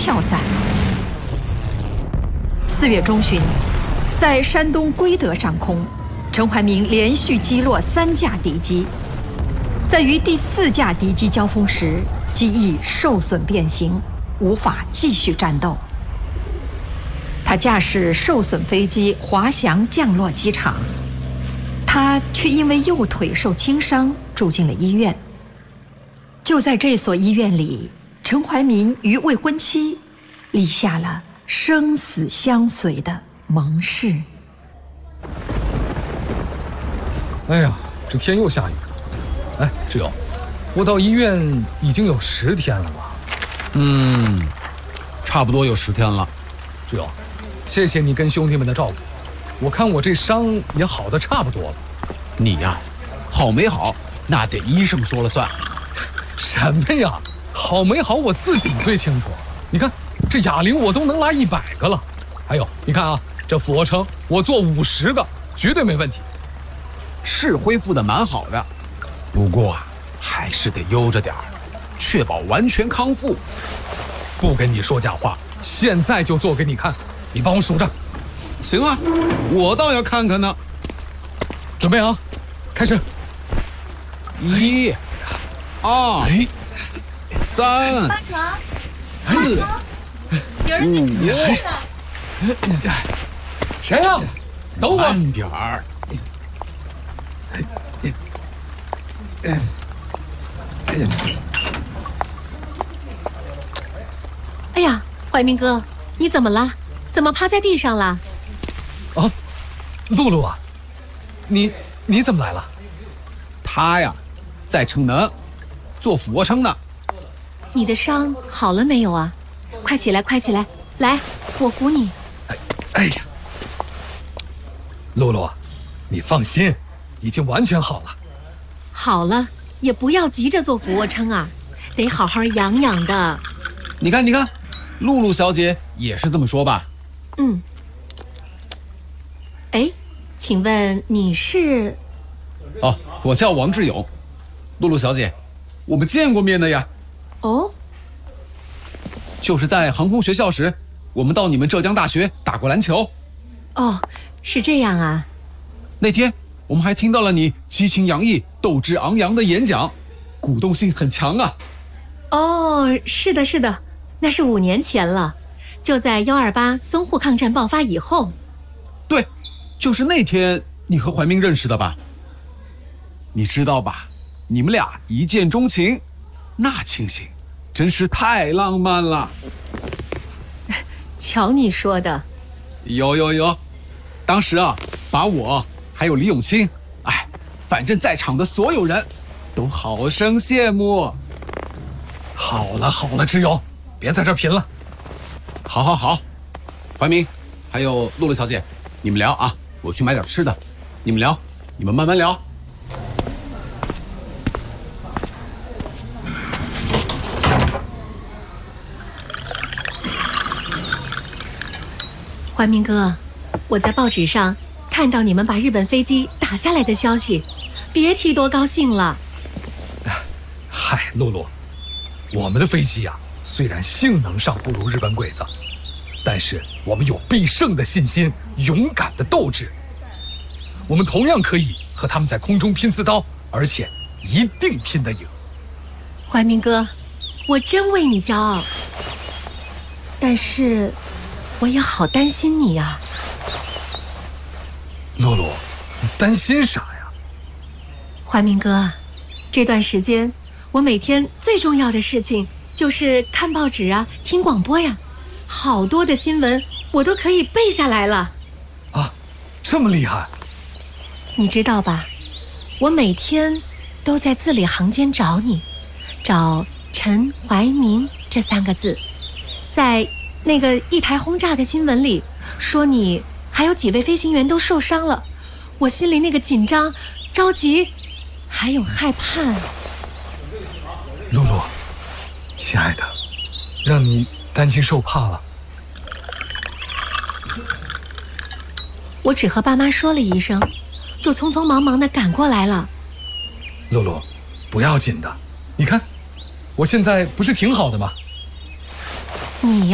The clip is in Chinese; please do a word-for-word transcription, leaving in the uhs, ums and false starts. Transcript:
跳伞。四月中旬，在山东归德上空，陈怀民连续击落三架敌机，在与第四架敌机交锋时，机翼受损变形，无法继续战斗。他驾驶受损飞机滑翔降落机场，他却因为右腿受轻伤住进了医院。就在这所医院里，陈怀民与未婚妻立下了生死相随的盟誓。 哎呀，这天又下雨。哎，志勇，我到医院已经有十天了吧？ 嗯，差不多有十天了。 志勇，谢谢你跟兄弟们的照顾，我看我这伤也好的差不多了。 你呀，好没好，那得医生说了算。 什么呀？好没好我自己最清楚。你看这哑铃我都能拉一百个了，还有你看啊，这俯卧撑我做五十个绝对没问题。 是恢复的蛮好的，不过啊，还是得悠着点儿，确保完全康复。 不跟你说假话，现在就做给你看，你帮我数着。 行啊，我倒要看看呢。 准备啊，开始。 一、二、 哎， 三、 八床， 四、 有人给你吃的。 谁呀？等我。 慢点儿。 哎呀，怀民哥，你怎么了？怎么趴在地上了？ 啊，露露啊，你你怎么来了？ 他呀，在逞能，做俯卧撑呢。 你的伤好了没有啊？快起来，快起来，来，我扶你。 哎哎呀，露露，你放心，已经完全好了。 好了，也不要急着做俯卧撑啊，得好好养养的。 你看，你看，露露小姐也是这么说吧？ 嗯。哎，请问你是？ 哦，我叫王志勇。露露小姐，我们见过面的呀。 哦， 就是在航空学校时，我们到你们浙江大学打过篮球。 哦，是这样啊。 那天我们还听到了你激情洋溢、斗志昂扬的演讲，鼓动性很强啊。 哦，是的，是的，那是五年前了，就在幺二八淞沪抗战爆发以后。 对，就是那天你和怀民认识的吧？你知道吧？你们俩一见钟情，那情形真是太浪漫了。 瞧你说的。 有有有，当时啊，把我还有李永清，哎，反正在场的所有人都好生羡慕。 好了好了，志勇，别在这儿贫了。 好好好，怀民，还有露露小姐，你们聊啊，我去买点吃的。你们聊，你们慢慢聊。 怀民哥，我在报纸上看到你们把日本飞机打下来的消息，别提多高兴了。 嗨，露露，我们的飞机啊，虽然性能上不如日本鬼子，但是我们有必胜的信心，勇敢的斗志。我们同样可以和他们在空中拼刺刀，而且一定拼得赢。 怀民哥，我真为你骄傲，但是我也好担心你呀。 露露，你担心啥呀？ 怀民哥，这段时间我每天最重要的事情就是看报纸啊，听广播呀，好多的新闻我都可以背下来了。 啊，这么厉害？ 你知道吧？我每天都在字里行间找你，找陈怀民这三个字，在那个一台轰炸的新闻里说你还有几位飞行员都受伤了，我心里那个紧张、着急，还有害怕。 露露，亲爱的，让你担惊受怕了。 我只和爸妈说了一声，就匆匆忙忙地赶过来了。 露露，不要紧的，你看，我现在不是挺好的吗？ 你呀。